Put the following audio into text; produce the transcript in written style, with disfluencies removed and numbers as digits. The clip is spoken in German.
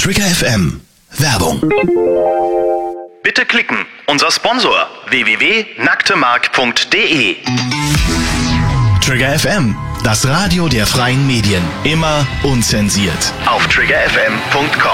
Trigger FM. Werbung. Bitte klicken. Unser Sponsor www.nacktemark.de. Trigger FM. Das Radio der freien Medien. Immer unzensiert. Auf triggerfm.com.